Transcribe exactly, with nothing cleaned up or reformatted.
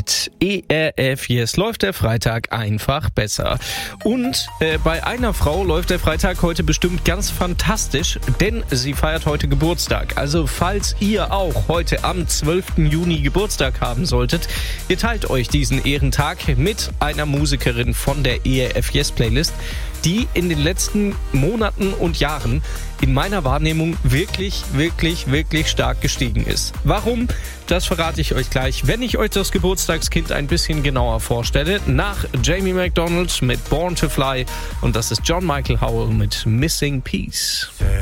mit E R F Yes läuft der Freitag einfach besser. Und äh, bei einer Frau läuft der Freitag heute bestimmt ganz fantastisch, denn sie feiert heute Geburtstag. Also falls ihr auch heute am zwölften Juni Geburtstag haben solltet, ihr teilt euch diesen Ehrentag mit einer Musikerin von der E R F Yes Playlist, die in den letzten Monaten und Jahren in meiner Wahrnehmung wirklich, wirklich, wirklich stark gestiegen ist. Warum? Das verrate ich euch gleich, wenn ich euch das Geburtstagskind ein bisschen genauer vorstelle. Nach Jamie McDonald mit Born to Fly und das ist John Michael Howell mit Missing Piece.